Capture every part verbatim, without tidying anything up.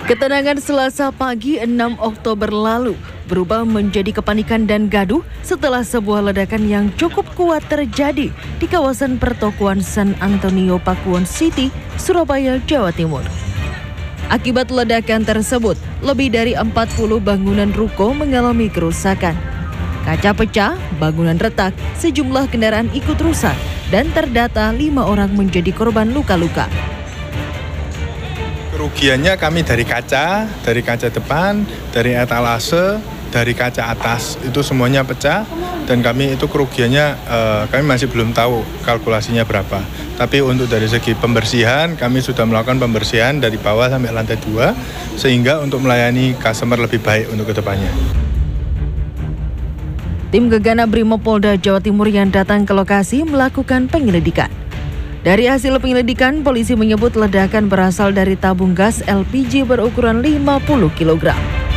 Ketenangan Selasa pagi enam Oktober lalu berubah menjadi kepanikan dan gaduh setelah sebuah ledakan yang cukup kuat terjadi di kawasan pertokoan San Antonio Pakuwon City, Surabaya, Jawa Timur. Akibat ledakan tersebut, lebih dari empat puluh bangunan ruko mengalami kerusakan. Kaca pecah, bangunan retak, sejumlah kendaraan ikut rusak, dan terdata lima orang menjadi korban luka-luka. Kerugiannya kami dari kaca, dari kaca depan, dari etalase, dari kaca atas, itu semuanya pecah dan kami itu kerugiannya eh, kami masih belum tahu kalkulasinya berapa. Tapi untuk dari segi pembersihan, kami sudah melakukan pembersihan dari bawah sampai lantai dua, sehingga untuk melayani customer lebih baik untuk kedepannya. Tim Gegana Brimopolda Jawa Timur yang datang ke lokasi melakukan penyelidikan. Dari hasil penyelidikan, polisi menyebut ledakan berasal dari tabung gas L P G berukuran lima puluh kilogram.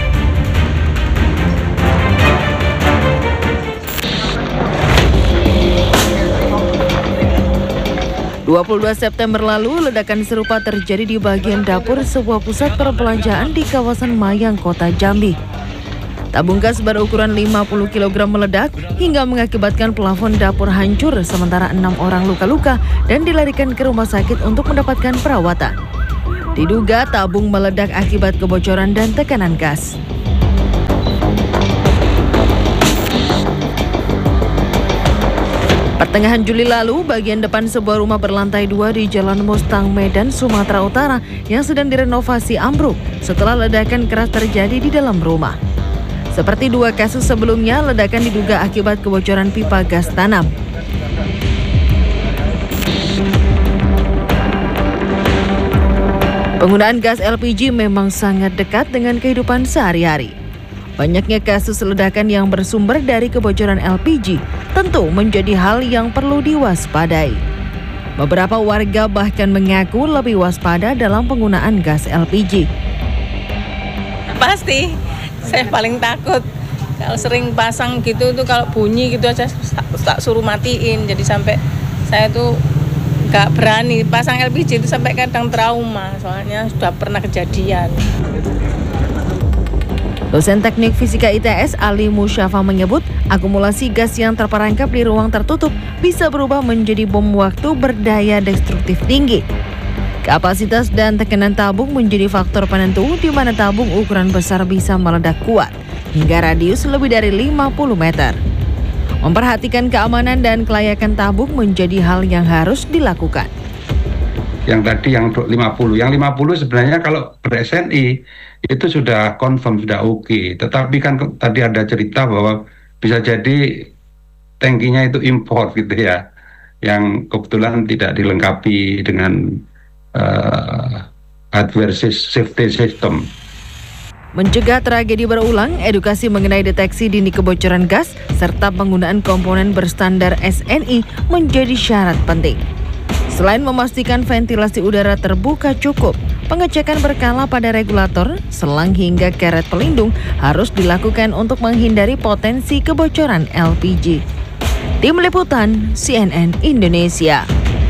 dua puluh dua September lalu, ledakan serupa terjadi di bagian dapur sebuah pusat perbelanjaan di kawasan Mayang, Kota Jambi. Tabung gas berukuran lima puluh kilogram meledak hingga mengakibatkan plafon dapur hancur, sementara enam orang luka-luka dan dilarikan ke rumah sakit untuk mendapatkan perawatan. Diduga tabung meledak akibat kebocoran dan tekanan gas. Pertengahan Juli lalu, bagian depan sebuah rumah berlantai dua di Jalan Mustang, Medan, Sumatera Utara yang sedang direnovasi ambruk setelah ledakan keras terjadi di dalam rumah. Seperti dua kasus sebelumnya, ledakan diduga akibat kebocoran pipa gas tanam. Penggunaan gas L P G memang sangat dekat dengan kehidupan sehari-hari. Banyaknya kasus ledakan yang bersumber dari kebocoran L P G tentu menjadi hal yang perlu diwaspadai. Beberapa warga bahkan mengaku lebih waspada dalam penggunaan gas L P G. Pasti. Saya paling takut kalau sering pasang gitu tuh, kalau bunyi gitu aja tak suruh matiin, jadi sampai saya tuh nggak berani pasang L P G itu, sampai kadang trauma soalnya sudah pernah kejadian. Dosen Teknik Fisika I T S Ali Musyafa menyebut akumulasi gas yang terperangkap di ruang tertutup bisa berubah menjadi bom waktu berdaya destruktif tinggi. Kapasitas dan tekanan tabung menjadi faktor penentu di mana tabung ukuran besar bisa meledak kuat hingga radius lebih dari lima puluh meter. Memperhatikan keamanan dan kelayakan tabung menjadi hal yang harus dilakukan. Yang tadi yang lima puluh, yang lima puluh sebenarnya kalau ber-S N I itu sudah confirm, sudah oke. Okay. Tetapi kan tadi ada cerita bahwa bisa jadi tangkinya itu import gitu ya, yang kebetulan tidak dilengkapi dengan Uh, hardware safety system. Mencegah tragedi berulang, edukasi mengenai deteksi dini kebocoran gas serta penggunaan komponen berstandar S N I menjadi syarat penting. Selain memastikan ventilasi udara terbuka cukup, pengecekan berkala pada regulator, selang hingga karet pelindung harus dilakukan untuk menghindari potensi kebocoran L P G. Tim Liputan C N N Indonesia.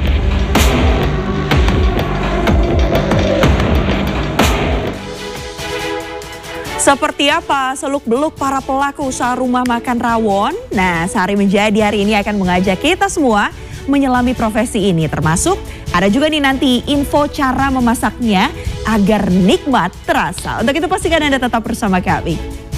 Seperti apa seluk-beluk para pelaku usaha rumah makan rawon? Nah, Sehari Menjadi hari ini akan mengajak kita semua menyelami profesi ini. Termasuk ada juga nih nanti info cara memasaknya agar nikmat terasa. Untuk itu pastikan Anda tetap bersama kami.